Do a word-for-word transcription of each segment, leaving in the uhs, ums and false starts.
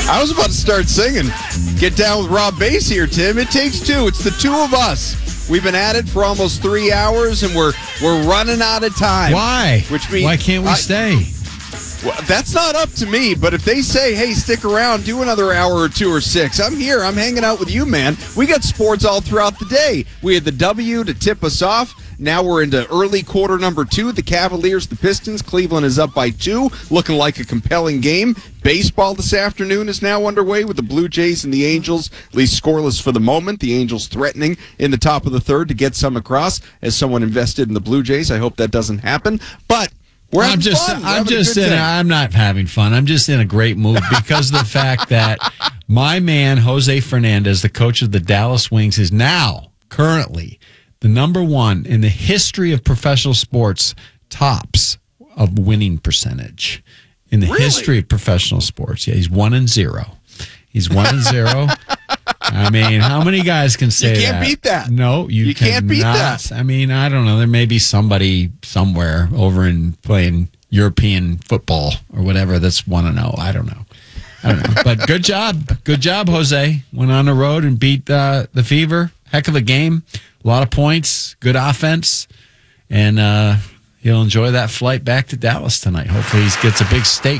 I was about to start singing. Get down with Rob Bass here, Tim. It takes two. It's the two of us. We've been at it for almost three hours, and we're we're running out of time. Why? Which means Why can't we I, stay? Well, that's not up to me, but if they say, hey, stick around, do another hour or two or six, I'm here. I'm hanging out with you, man. We got sports all throughout the day. We had the W to tip us off. Now we're into early quarter number two. The Cavaliers, the Pistons. Cleveland is up by two, looking like a compelling game. Baseball this afternoon is now underway with the Blue Jays and the Angels, at least scoreless for the moment. The Angels threatening in the top of the third to get some across. As someone invested in the Blue Jays, I hope that doesn't happen. But we're I'm just, fun. We're I'm just in. A, time. I'm not having fun. I'm just in a great mood because of the fact that my man Jose Fernandez, the coach of the Dallas Wings, is now currently the number one in the history of professional sports tops of winning percentage in the Really? history of professional sports. Yeah, he's one and zero. He's one and zero. I mean, how many guys can say that? You can't that? beat that. No, you, You can't beat cannot. that. I mean, I don't know. There may be somebody somewhere over in playing European football or whatever that's one and zero. I don't know. I don't know. But good job, good job, Jose. Went on the road and beat uh, the Fever. Heck of a game. A lot of points. Good offense, and uh, he'll enjoy that flight back to Dallas tonight. Hopefully, he gets a big steak.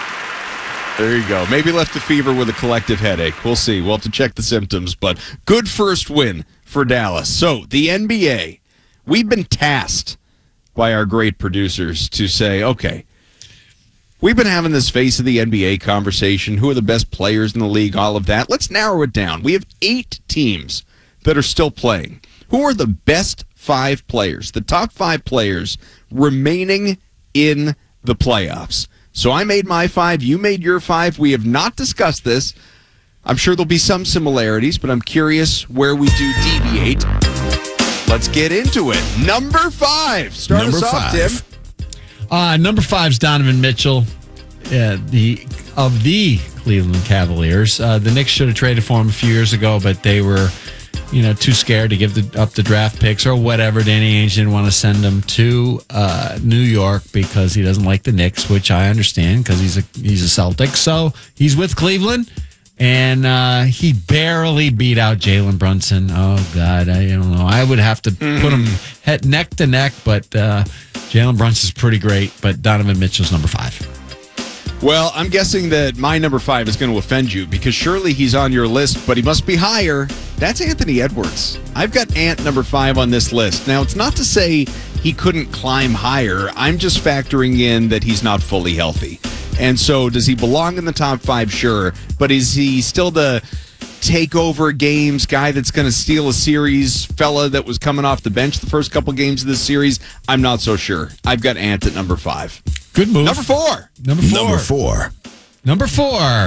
There you go. Maybe left the Fever with a collective headache. We'll see. We'll have to check the symptoms, but good first win for Dallas. So, the N B A, we've been tasked by our great producers to say, okay, we've been having this face of the N B A conversation. Who are the best players in the league? All of that. Let's narrow it down. We have eight teams that are still playing. Who are the best five players, the top five players remaining in the playoffs? So I made my five, you made your five. We have not discussed this. I'm sure there'll be some similarities, but I'm curious where we do deviate. Let's get into it. Number five. Start Number us off, five. Tim. Uh, number five is Donovan Mitchell, uh, the of the Cleveland Cavaliers. Uh, the Knicks should have traded for him a few years ago, but they were, you know, too scared to give the, up the draft picks or whatever. Danny Ainge didn't want to send him to uh, New York because he doesn't like the Knicks, which I understand because he's a he's a Celtic. So he's with Cleveland, and uh, he barely beat out Jalen Brunson. Oh God, I don't know. I would have to mm. put him head neck to neck, but uh, Jalen Brunson's pretty great. But Donovan Mitchell's number five. Well, I'm guessing that my number five is going to offend you because surely he's on your list, but he must be higher. That's Anthony Edwards. I've got Ant number five on this list. Now, it's not to say he couldn't climb higher. I'm just factoring in that he's not fully healthy. And so does he belong in the top five? Sure. But is he still the takeover games guy that's going to steal a series fella that was coming off the bench the first couple games of this series? I'm not so sure. I've got Ant at number five. Good move. Number four. Number four. Number four. Number four.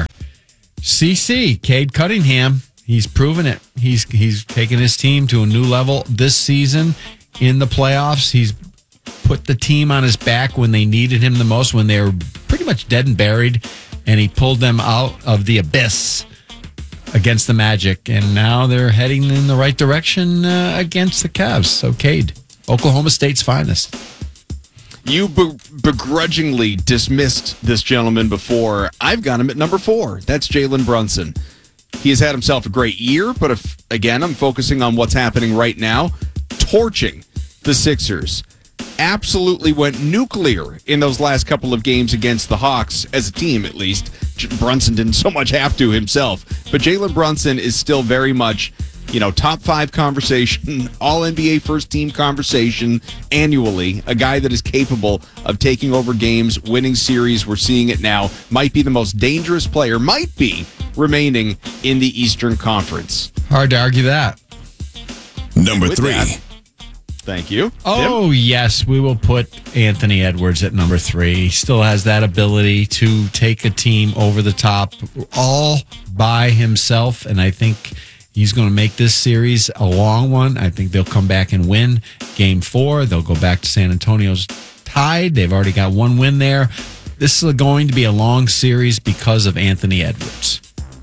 C C, Cade Cunningham. He's proven it. He's he's taken his team to a new level this season in the playoffs. He's put the team on his back when they needed him the most, when they were pretty much dead and buried, and he pulled them out of the abyss against the Magic, and now they're heading in the right direction uh, against the Cavs. So Cade, Oklahoma State's finest. You be- begrudgingly dismissed this gentleman before. I've got him at number four. That's Jalen Brunson. He has had himself a great year, but if, again, I'm focusing on what's happening right now. Torching the Sixers. Absolutely went nuclear in those last couple of games against the Hawks, as a team at least. J- Brunson didn't so much have to himself. But Jalen Brunson is still very much, you know, top five conversation, all N B A first team conversation annually. A guy that is capable of taking over games, winning series. We're seeing it now. Might be the most dangerous player, might be remaining in the Eastern Conference. Hard to argue that. Number With three. that, thank you. Oh, Tim? yes, we will put Anthony Edwards at number three. He still has that ability to take a team over the top all by himself, and I think he's going to make this series a long one. I think they'll come back and win game four. They'll go back to San Antonio's tied. They've already got one win there. This is going to be a long series because of Anthony Edwards.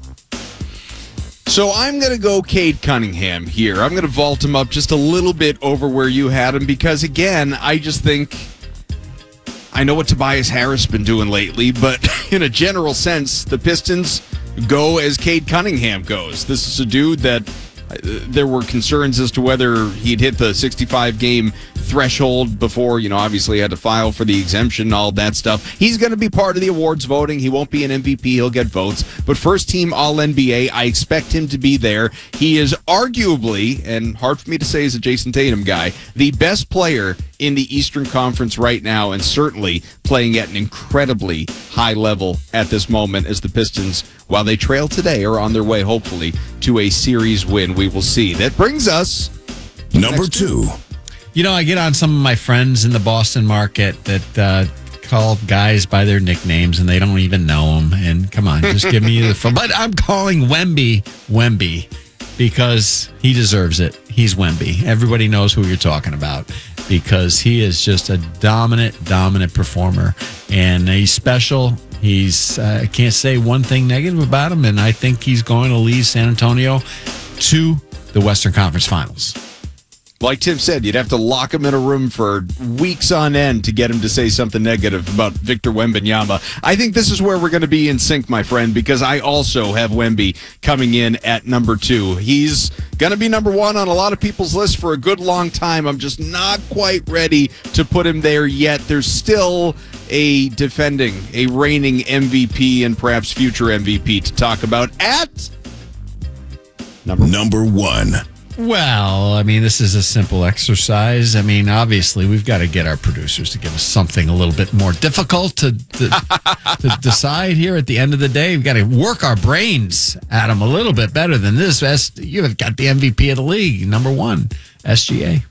So I'm going to go Cade Cunningham here. I'm going to vault him up just a little bit over where you had him because, again, I just think I know what Tobias Harris has been doing lately, but in a general sense, the Pistons go as Cade Cunningham goes. This is a dude that uh, there were concerns as to whether he'd hit the sixty-five game threshold before, you know, obviously had to file for the exemption, all that stuff. He's going to be part of the awards voting. He won't be an M V P. He'll get votes. But first team All N B A, I expect him to be there. He is arguably, and hard for me to say as a Jason Tatum guy, the best player in the Eastern Conference right now, and certainly playing at an incredibly high level at this moment as the Pistons, while they trail today, are on their way, hopefully, to a series win. We will see. That brings us Number two. You know, I get on some of my friends in the Boston market that uh, call guys by their nicknames and they don't even know them. And come on, just give me the phone. But I'm calling Wemby Wemby because he deserves it. He's Wemby. Everybody knows who you're talking about because he is just a dominant, dominant performer. And he's special. He's, uh, I can't say one thing negative about him. And I think he's going to lead San Antonio to the Western Conference Finals. Like Tim said, you'd have to lock him in a room for weeks on end to get him to say something negative about Victor Wembanyama. I think this is where we're going to be in sync, my friend, because I also have Wemby coming in at number two. He's going to be number one on a lot of people's list for a good long time. I'm just not quite ready to put him there yet. There's still a defending, a reigning M V P and perhaps future M V P to talk about at number, number one. Well, I mean, this is a simple exercise. I mean, obviously, we've got to get our producers to give us something a little bit more difficult to, to, to decide here at the end of the day. We've got to work our brains at them a little bit better than this. You have got the M V P of the league, number one, S G A.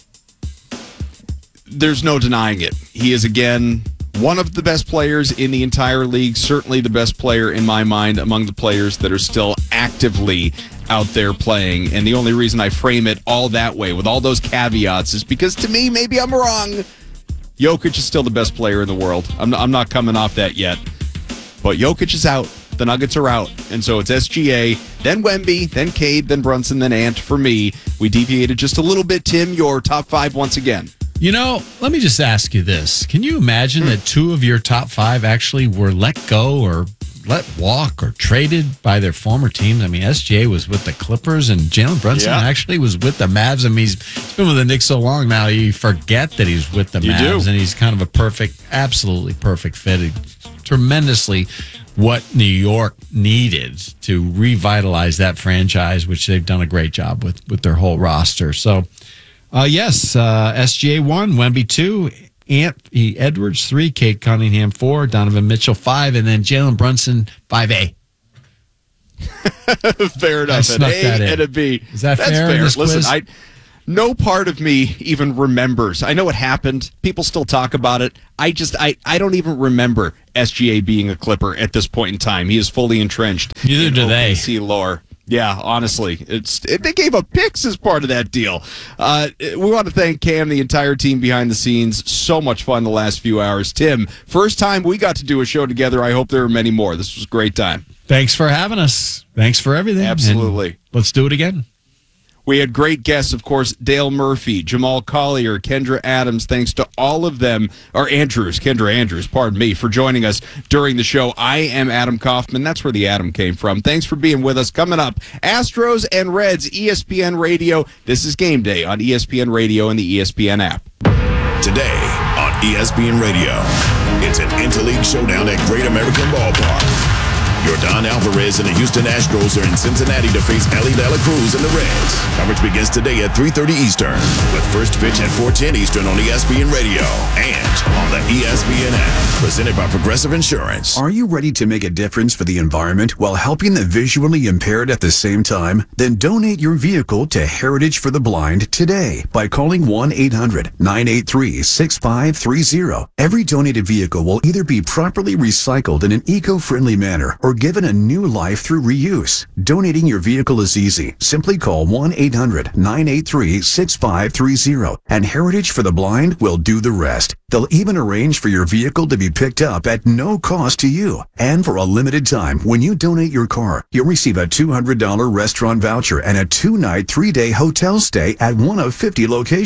There's no denying it. He is, again, one of the best players in the entire league, certainly the best player in my mind among the players that are still actively out there playing. And the only reason I frame it all that way with all those caveats is because to me, maybe I'm wrong. Jokic is still the best player in the world. I'm not, I'm not coming off that yet. But Jokic is out. The Nuggets are out. And so it's S G A, then Wemby, then Cade, then Brunson, then Ant for me. We deviated just a little bit. Tim, your top five once again. You know, let me just ask you this. Can you imagine that two of your top five actually were let go or let walk or traded by their former teams? I mean, S G A was with the Clippers and Jalen Brunson yeah. actually was with the Mavs. I mean, he's, he's been with the Knicks so long now, you forget that he's with the you Mavs. Do. And he's kind of a perfect, absolutely perfect fit. He's tremendously what New York needed to revitalize that franchise, which they've done a great job with, with their whole roster. So, uh, yes, uh, S G A one, Wemby two, Ant Edwards three, Cade Cunningham four, Donovan Mitchell five, and then Jalen Brunson five A. Fair enough. An A that and a B. Is that That's fair? fair. Listen, quiz? I no part of me even remembers. I know it happened. People still talk about it. I just I, I don't even remember S G A being a Clipper at this point in time. He is fully entrenched. Neither in do they. O K C lore. Yeah, honestly, it's it, they gave up picks as part of that deal. Uh, we want to thank Cam, the entire team behind the scenes. So much fun the last few hours. Tim, first time we got to do a show together. I hope there are many more. This was a great time. Thanks for having us. Thanks for everything. Absolutely. And let's do it again. We had great guests, of course, Dale Murphy, Jamal Collier, Kendra Adams. Thanks to all of them, or Andrews, Kendra Andrews, pardon me, for joining us during the show. I am Adam Kaufman. That's where the Adam came from. Thanks for being with us. Coming up, Astros and Reds, E S P N Radio. This is Game Day on E S P N Radio and the E S P N app. Today on E S P N Radio, it's an interleague showdown at Great American Ballpark. Yordan Alvarez and the Houston Astros are in Cincinnati to face Ellie De La Cruz and the Reds. Coverage begins today at three thirty Eastern, with first pitch at four ten Eastern on E S P N Radio and on the E S P N app. Presented by Progressive Insurance. Are you ready to make a difference for the environment while helping the visually impaired at the same time? Then donate your vehicle to Heritage for the Blind today by calling one eight hundred nine eight three six five three zero. Every donated vehicle will either be properly recycled in an eco-friendly manner or given a new life through reuse. Donating your vehicle is easy. Simply call one eight hundred nine eight three six five three zero and Heritage for the Blind will do the rest. They'll even arrange for your vehicle to be picked up at no cost to you. And for a limited time, when you donate your car, you'll receive a two hundred dollars restaurant voucher and a two-night, three-day hotel stay at one of fifty locations.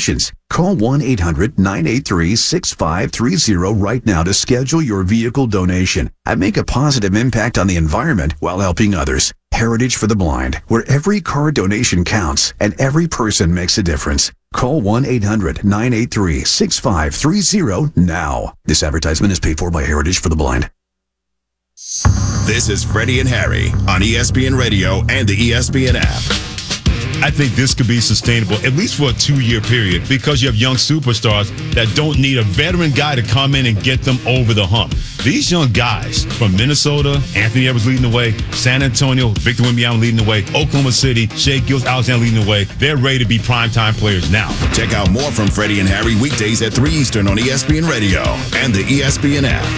Call one eight hundred nine eight three six five three zero right now to schedule your vehicle donation and make a positive impact on the environment while helping others. Heritage for the Blind, where every car donation counts and every person makes a difference. Call one eight hundred nine eight three six five three zero now. This advertisement is paid for by Heritage for the Blind. This is Freddie and Harry on E S P N Radio and the E S P N app. I think this could be sustainable, at least for a two-year period, because you have young superstars that don't need a veteran guy to come in and get them over the hump. These young guys from Minnesota, Anthony Edwards leading the way, San Antonio, Victor Wembanyama leading the way, Oklahoma City, Shai Gilgeous-Alexander leading the way. They're ready to be primetime players now. Check out more from Freddie and Harry weekdays at three Eastern on E S P N Radio and the E S P N app.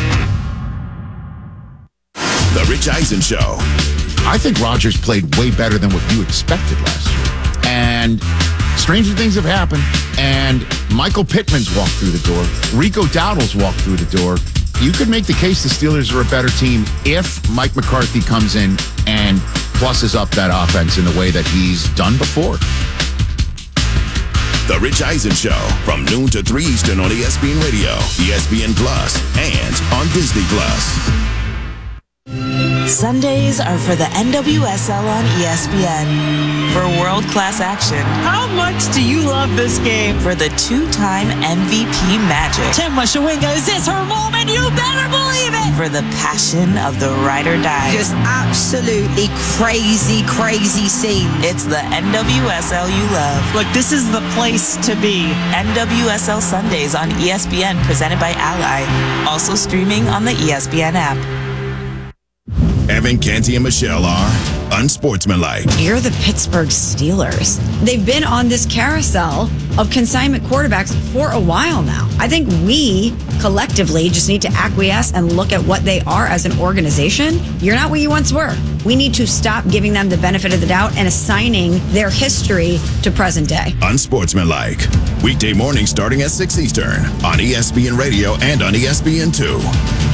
The Rich Eisen Show. I think Rodgers played way better than what you expected last year. And stranger things have happened. And Michael Pittman's walked through the door. Rico Dowdle's walked through the door. You could make the case the Steelers are a better team if Mike McCarthy comes in and plusses up that offense in the way that he's done before. The Rich Eisen Show from noon to three Eastern on E S P N Radio, E S P N Plus, and on Disney Plus. Sundays are for the N W S L on E S P N. For world-class action. How much do you love this game? For the two-time M V P magic. Tim Washawinga, is this her moment? You better believe it! For the passion of the ride or die. Just absolutely crazy, crazy scene. It's the N W S L you love. Look, this is the place to be. N W S L Sundays on E S P N, presented by Ally. Also streaming on the E S P N app. Evan, Canty, and Michelle are unsportsmanlike. You're the Pittsburgh Steelers. They've been on this carousel of consignment quarterbacks for a while now. I think we collectively just need to acquiesce and look at what they are as an organization. You're not what you once were. We need to stop giving them the benefit of the doubt and assigning their history to present day. Unsportsmanlike. Weekday morning starting at six Eastern on E S P N Radio and on E S P N two.